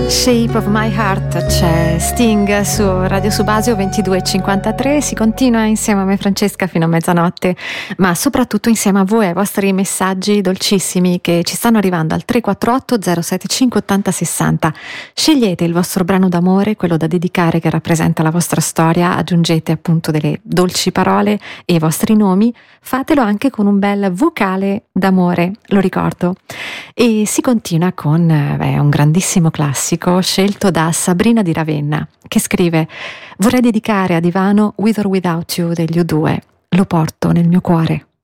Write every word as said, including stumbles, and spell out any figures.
Shape of My Heart, c'è Sting su Radio Subasio ventidue e cinquantatré. Si continua insieme a me Francesca fino a mezzanotte, ma soprattutto insieme a voi, ai vostri messaggi dolcissimi che ci stanno arrivando al tre quattro otto zero sette cinque otto zero sei zero. Scegliete il vostro brano d'amore, quello da dedicare che rappresenta la vostra storia, aggiungete appunto delle dolci parole e i vostri nomi, fatelo anche con un bel vocale d'amore, lo ricordo. E si continua con beh, un grandissimo classico scelto da Sabrina di Ravenna, che scrive: vorrei dedicare ad Ivano With or Without You degli U due, lo porto nel mio cuore.